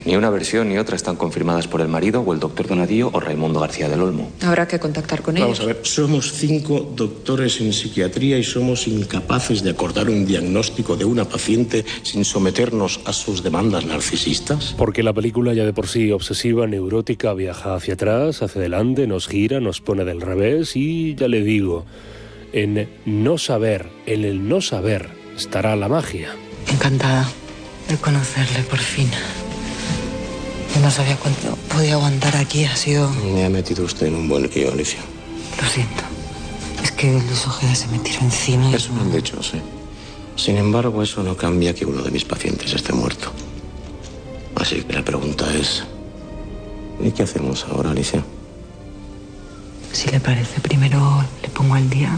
Ni una versión ni otra están confirmadas por el marido o el doctor Donadío o Raimundo García del Olmo. Habrá que contactar con ellos. Vamos a ver, somos 5 doctores en psiquiatría y somos incapaces de acordar un diagnóstico de una paciente sin someternos a sus demandas narcisistas. Porque la película, ya de por sí obsesiva, neurótica, viaja hacia atrás, hacia adelante, nos gira, nos pone del revés y, ya le digo, en el no saber estará la magia. Encantada de conocerle por fin. Yo no sabía cuánto podía aguantar aquí, ha sido... Me ha metido usted en un buen lío, Alicia. Lo siento. Es que Luis Ojeda se me tiró encima y... Eso me han dicho, sí. Sin embargo, eso no cambia que uno de mis pacientes esté muerto. Así que la pregunta es... ¿y qué hacemos ahora, Alicia? Si le parece, primero le pongo al día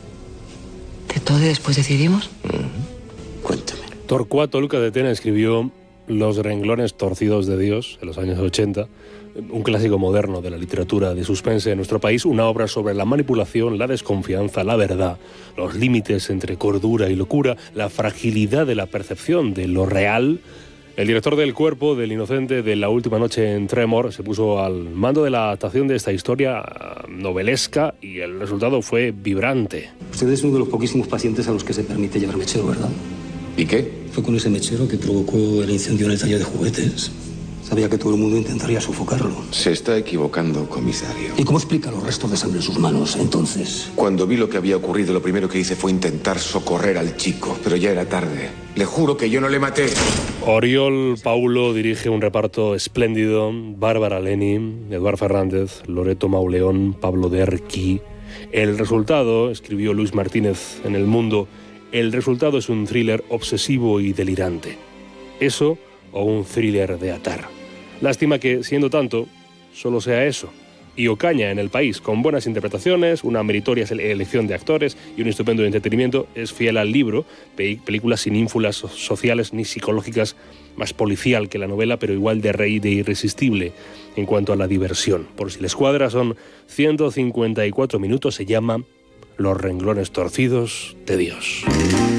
de todo y después decidimos. Cuéntame. Torcuato Luca de Tena escribió Los renglones torcidos de Dios en los años 80, un clásico moderno de la literatura de suspense en nuestro país, una obra sobre la manipulación, la desconfianza, la verdad, los límites entre cordura y locura, la fragilidad de la percepción de lo real. El director del Cuerpo del Inocente de La última noche en Tremor se puso al mando de la adaptación de esta historia novelesca y el resultado fue vibrante. Usted es uno de los poquísimos pacientes a los que se permite llevar mechero, ¿verdad? ¿Y qué? Fue con ese mechero que provocó el incendio en el taller de juguetes. Sabía que todo el mundo intentaría sofocarlo. Se está equivocando, comisario. ¿Y cómo explica los restos de sangre en sus manos, entonces? Cuando vi lo que había ocurrido, lo primero que hice fue intentar socorrer al chico, pero ya era tarde. Le juro que yo no le maté. Oriol Paulo dirige un reparto espléndido: Bárbara Leni, Eduard Fernández, Loreto Mauleón, Pablo Derqui. El resultado, escribió Luis Martínez en El Mundo, el resultado es un thriller obsesivo y delirante. Eso o un thriller de atar. Lástima que, siendo tanto, solo sea eso. Y Ocaña, en El País, con buenas interpretaciones, una meritoria elección de actores y un estupendo entretenimiento, es fiel al libro, película sin ínfulas sociales ni psicológicas, más policial que la novela, pero igual de rey de irresistible en cuanto a la diversión. Por si les cuadra, son 154 minutos, se llama Los renglones torcidos de Dios.